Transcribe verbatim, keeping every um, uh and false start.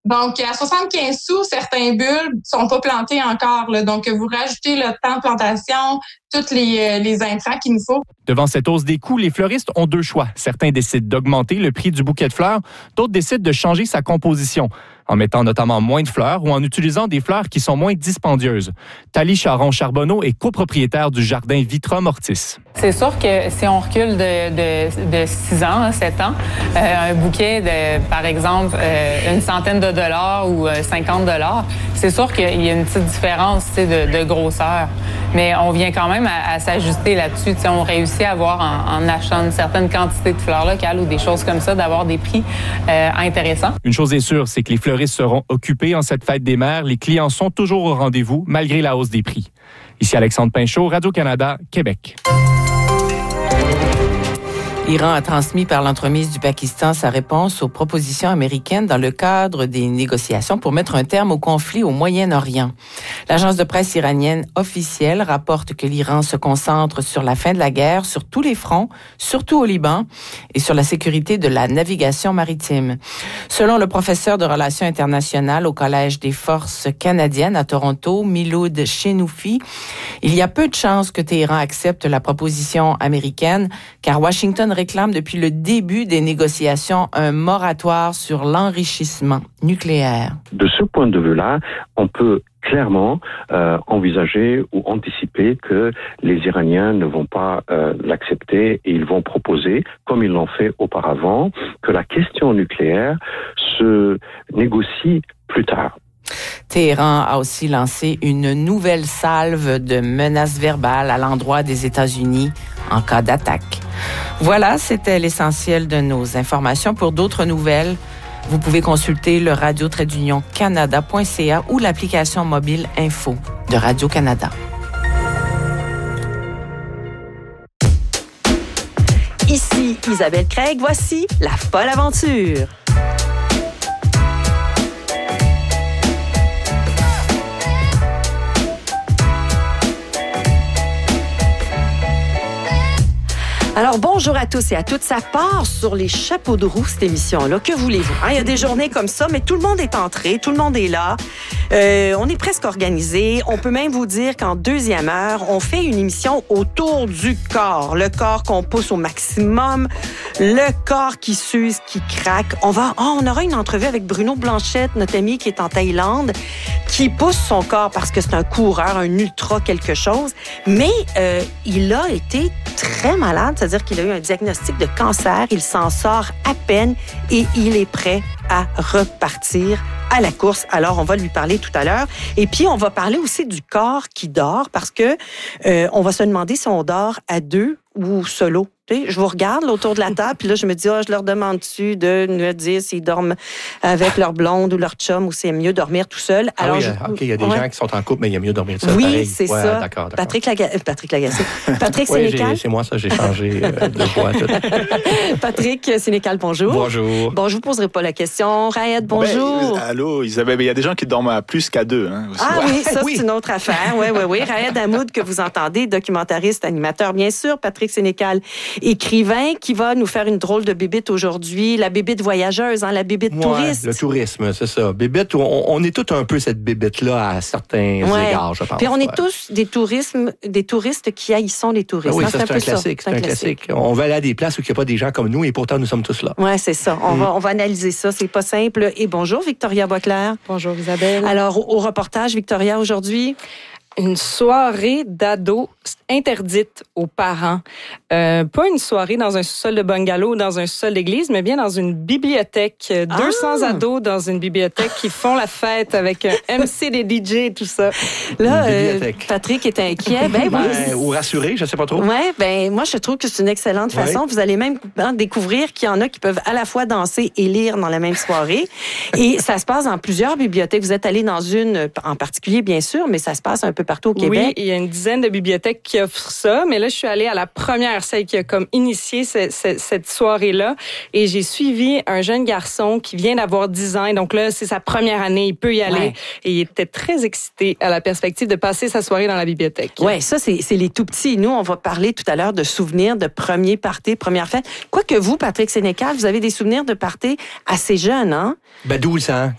Donc, à soixante-quinze sous, certains bulbes sont pas plantés encore. Là. Donc, vous rajoutez le temps de plantation, tous les, euh, les intrants qu'il nous faut. Devant cette hausse des coûts, les fleuristes ont deux choix. Certains décident d'augmenter le prix du bouquet de fleurs, d'autres décident de changer sa composition, en mettant notamment moins de fleurs ou en utilisant des fleurs qui sont moins dispendieuses. Thalie Charon-Charbonneau est copropriétaire du jardin Vitra Mortis. C'est sûr que si on recule de, de, de six ans, sept ans, euh, un bouquet de, par exemple, euh, une centaine de dollars ou euh, cinquante dollars, c'est sûr qu'il y a une petite différence de, de grosseur. Mais on vient quand même à, à s'ajuster là-dessus. T'sais, on réussit à avoir, en, en achetant une certaine quantité de fleurs locales ou des choses comme ça, d'avoir des prix euh, intéressants. Une chose est sûre, c'est que les fleuristes seront occupés en cette fête des mères. Les clients sont toujours au rendez-vous, malgré la hausse des prix. Ici Alexandre Pinchot, Radio-Canada, Québec. L'Iran a transmis par l'entremise du Pakistan sa réponse aux propositions américaines dans le cadre des négociations pour mettre un terme au conflit au Moyen-Orient. L'agence de presse iranienne officielle rapporte que l'Iran se concentre sur la fin de la guerre sur tous les fronts, surtout au Liban, et sur la sécurité de la navigation maritime. Selon le professeur de relations internationales au Collège des forces canadiennes à Toronto, Miloud Chenoufi, il y a peu de chances que Téhéran accepte la proposition américaine, car Washington réclame depuis le début des négociations un moratoire sur l'enrichissement nucléaire. De ce point de vue-là, on peut clairement euh, envisager ou anticiper que les Iraniens ne vont pas euh, l'accepter et ils vont proposer, comme ils l'ont fait auparavant, que la question nucléaire se négocie plus tard. Téhéran a aussi lancé une nouvelle salve de menaces verbales à l'endroit des États-Unis en cas d'attaque. Voilà, c'était l'essentiel de nos informations. Pour d'autres nouvelles, vous pouvez consulter le radio trait d'union canada point c a ou l'application mobile Info de Radio-Canada. Ici Isabelle Craig, voici La Folle Aventure. Alors, bonjour à tous et à toutes. Ça part sur les chapeaux de roue, cette émission-là. Que voulez-vous? Hein? Il y a des journées comme ça, mais tout le monde est entré, tout le monde est là. Euh, on est presque organisé. On peut même vous dire qu'en deuxième heure, on fait une émission autour du corps. Le corps qu'on pousse au maximum, le corps qui s'use, qui craque. On va, oh, on aura une entrevue avec Bruno Blanchette, notre ami qui est en Thaïlande, qui pousse son corps parce que c'est un coureur, un ultra quelque chose. Mais euh, il a été très malade, c'est-à-dire qu'il a eu un diagnostic de cancer. Il s'en sort à peine et il est prêt à repartir à la course. Alors, on va lui parler tout à l'heure. Et puis, on va parler aussi du corps qui dort parce que euh, on va se demander si on dort à deux ou solo. Je vous regarde là, autour de la table, puis là, je me dis, oh, je leur demande-tu de me dire s'ils dorment avec leur blonde ou leur chum ou c'est mieux dormir tout seul. Alors, ah oui, je... OK, il y a des ouais. gens qui sont en couple, mais il y a mieux dormir seul. Oui, pareil. c'est ouais, ça. D'accord, d'accord. Patrick, Laga... Patrick Lagacé. Patrick oui, Sénécal. C'est moi, ça, j'ai changé euh, de voix. Patrick Sénécal, bonjour. Bonjour. Bon, je vous poserai pas la question. Rayed, bonjour. Ben, allô, Isabelle. Il y a des gens qui dorment à plus qu'à deux. Hein, aussi. Ah ouais. oui, ça, oui. c'est une autre affaire. Oui, oui, oui. Rayed Hamoud, que vous entendez, documentariste, animateur, bien sûr. Patrick Sénécal, écrivain, qui va nous faire une drôle de bébite aujourd'hui. La bébite voyageuse, hein, la bébite ouais, touriste. Le tourisme, c'est ça. Bébite, on, on est tous un peu cette bébite-là à certains ouais. égards, je pense. Puis on est ouais. tous des, tourismes, des touristes qui haïssons les touristes. Ben oui, hein, ça, c'est, c'est un, un classique. C'est un classique. classique. On va aller à des places où il n'y a pas des gens comme nous et pourtant nous sommes tous là. Oui, c'est ça. On, mm. va, on va analyser ça. C'est pas simple. Et bonjour, Victoria Boisclair. Bonjour, Isabelle. Alors, au, au reportage, Victoria, aujourd'hui... Une soirée d'ados interdite aux parents. Euh, pas une soirée dans un sous-sol de bungalow ou dans un sous-sol d'église, mais bien dans une bibliothèque. Ah! deux cents ados dans une bibliothèque qui font la fête avec un M C, des D J et tout ça. Là, euh, Patrick est inquiet. Ben, ben, oui. Ou rassuré, je sais pas trop. Oui, ben, moi, je trouve que c'est une excellente façon. Ouais. Vous allez même hein, découvrir qu'il y en a qui peuvent à la fois danser et lire dans la même soirée. Et ça se passe dans plusieurs bibliothèques. Vous êtes allé dans une en particulier, bien sûr, mais ça se passe un peu partout au Québec. Oui, il y a une dizaine de bibliothèques qui offrent ça, mais là, je suis allée à la première, celle qui a comme initié ce, ce, cette soirée-là, et j'ai suivi un jeune garçon qui vient d'avoir dix ans, et donc là, c'est sa première année, il peut y aller, ouais. et il était très excité à la perspective de passer sa soirée dans la bibliothèque. Oui, ça, c'est, c'est les tout-petits. Nous, on va parler tout à l'heure de souvenirs de premier party, première fête. Quoique vous, Patrick Sénécal, vous avez des souvenirs de party assez jeunes, hein? Ben douze ans,